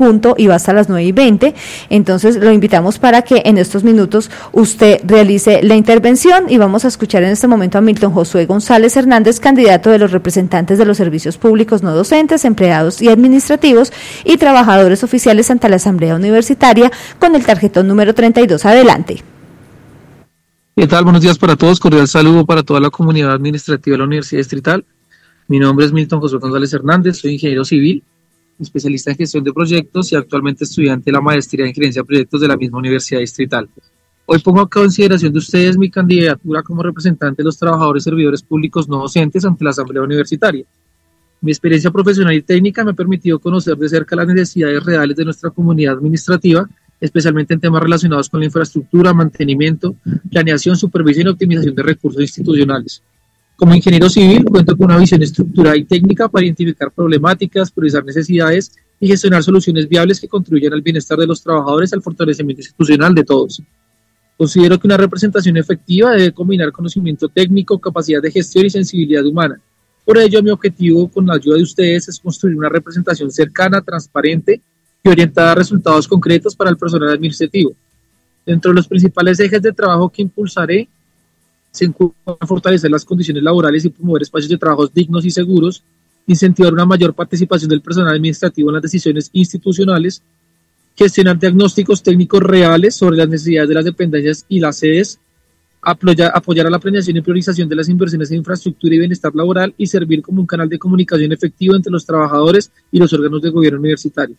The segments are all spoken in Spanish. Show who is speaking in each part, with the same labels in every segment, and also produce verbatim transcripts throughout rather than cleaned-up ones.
Speaker 1: punto y va hasta las nueve y veinte. Entonces lo invitamos para que en estos minutos usted realice la intervención y vamos a escuchar en este momento a Milton Josué González Hernández, candidato de los representantes de los servicios públicos no docentes, empleados y administrativos y trabajadores oficiales ante la Asamblea Universitaria con el tarjetón número treinta y dos. Adelante.
Speaker 2: ¿Qué tal? Buenos días para todos. Cordial saludo para toda la comunidad administrativa de la Universidad Distrital. Mi nombre es Milton Josué González Hernández, soy ingeniero civil, especialista en gestión de proyectos y actualmente estudiante de la maestría en gerencia de proyectos de la misma Universidad Distrital. Hoy pongo a consideración de ustedes mi candidatura como representante de los trabajadores y servidores públicos no docentes ante la Asamblea Universitaria. Mi experiencia profesional y técnica me ha permitido conocer de cerca las necesidades reales de nuestra comunidad administrativa, especialmente en temas relacionados con la infraestructura, mantenimiento, planeación, supervisión y optimización de recursos institucionales. Como ingeniero civil, cuento con una visión estructural y técnica para identificar problemáticas, priorizar necesidades y gestionar soluciones viables que contribuyan al bienestar de los trabajadores y al fortalecimiento institucional de todos. Considero que una representación efectiva debe combinar conocimiento técnico, capacidad de gestión y sensibilidad humana. Por ello, mi objetivo con la ayuda de ustedes es construir una representación cercana, transparente y orientada a resultados concretos para el personal administrativo. Dentro de los principales ejes de trabajo que impulsaré se encuentra fortalecer las condiciones laborales y promover espacios de trabajo dignos y seguros, incentivar una mayor participación del personal administrativo en las decisiones institucionales, gestionar diagnósticos técnicos reales sobre las necesidades de las dependencias y las sedes, apoyar, apoyar a la planeación y priorización de las inversiones en infraestructura y bienestar laboral y servir como un canal de comunicación efectivo entre los trabajadores y los órganos de gobierno universitario.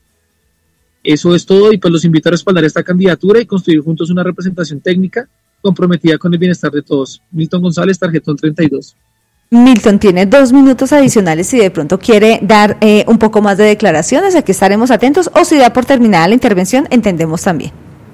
Speaker 2: Eso es todo y pues los invito a respaldar esta candidatura y construir juntos una representación técnica comprometida con el bienestar de todos. Milton González, tarjetón treinta y dos.
Speaker 1: Milton tiene dos minutos adicionales si de pronto quiere dar eh, un poco más de declaraciones, aquí estaremos atentos, o si da por terminada la intervención, entendemos también.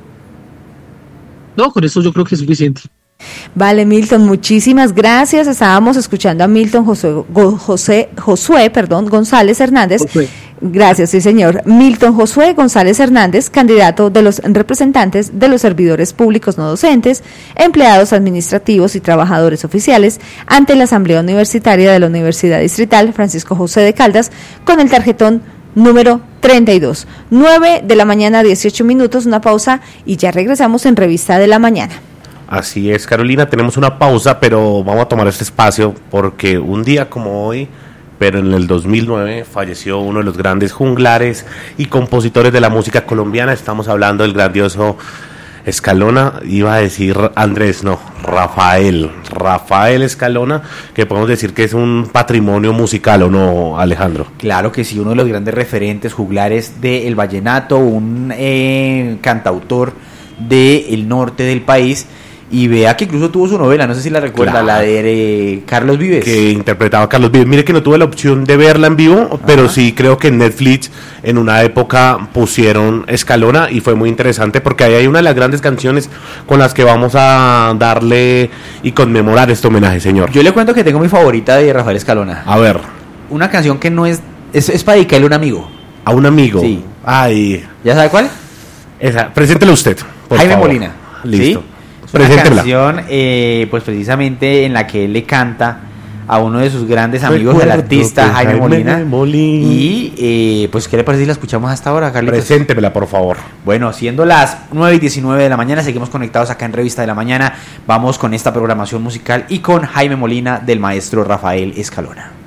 Speaker 2: No, con eso yo creo que es suficiente.
Speaker 1: Vale, Milton, muchísimas gracias. Estábamos escuchando a Milton Josué, José, Josué perdón, González Hernández. Josué. Gracias, sí señor. Milton Josué González Hernández, candidato de los representantes de los servidores públicos no docentes, empleados administrativos y trabajadores oficiales ante la Asamblea Universitaria de la Universidad Distrital Francisco José de Caldas con el tarjetón número treinta y dos. nueve de la mañana, dieciocho minutos, una pausa y ya regresamos en Revista de la Mañana.
Speaker 3: Así es, Carolina, tenemos una pausa, pero vamos a tomar este espacio porque un día como hoy, pero en el dos mil nueve, falleció uno de los grandes juglares y compositores de la música colombiana. Estamos hablando del grandioso Escalona, iba a decir Andrés, no, Rafael, Rafael Escalona, que podemos decir que es un patrimonio musical, ¿o no, Alejandro?
Speaker 4: Claro que sí, uno de los grandes referentes juglares del vallenato, un eh, cantautor del norte del país. Y vea que incluso tuvo su novela, no sé si la recuerda, claro, la de eh, Carlos Vives.
Speaker 3: Que interpretaba a Carlos Vives. Mire que no tuve la opción de verla en vivo, ajá, pero sí creo que en Netflix en una época pusieron Escalona y fue muy interesante porque ahí hay una de las grandes canciones con las que vamos a darle y conmemorar este homenaje, señor.
Speaker 4: Yo le cuento que tengo mi favorita de Rafael Escalona.
Speaker 3: A ver.
Speaker 4: Una canción que no es, es, es para dedicarle a un amigo.
Speaker 3: ¿A un amigo?
Speaker 4: Sí.
Speaker 3: Ay.
Speaker 4: ¿Ya sabe cuál?
Speaker 3: Esa, preséntelo usted, por
Speaker 4: Jaime
Speaker 3: favor.
Speaker 4: Molina.
Speaker 3: Listo.
Speaker 4: ¿Sí? Una canción, eh, pues precisamente en la que él le canta a uno de sus grandes amigos, el artista Jaime, Jaime Molina. Molina. Y eh, pues, ¿qué le parece si la escuchamos hasta ahora, Carlitos?
Speaker 3: Preséntemela, por favor.
Speaker 4: Bueno, siendo las nueve y diecinueve de la mañana, seguimos conectados acá en Revista de la Mañana. Vamos con esta programación musical y con Jaime Molina del maestro Rafael Escalona.